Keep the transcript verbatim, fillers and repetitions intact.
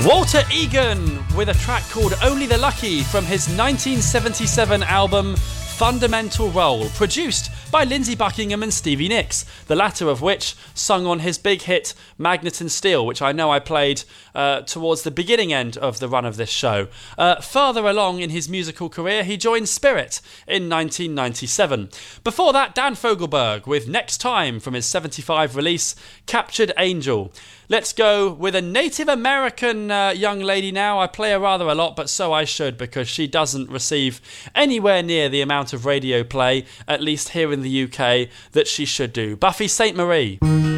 Walter Egan with a track called Only the Lucky from his nineteen seventy-seven album Fundamental Role, produced by Lindsey Buckingham and Stevie Nicks, the latter of which sung on his big hit Magnet and Steel, which I know I played uh, towards the beginning end of the run of this show. Uh, further along in his musical career, he joined Spirit in nineteen ninety-seven. Before that, Dan Fogelberg with Next Time from his seventy-five release Captured Angel. Let's go with a Native American uh, young lady now. I play her rather a lot, but so I should, because she doesn't receive anywhere near the amount of radio play, at least here in the U K, that she should do. Buffy Sainte Marie.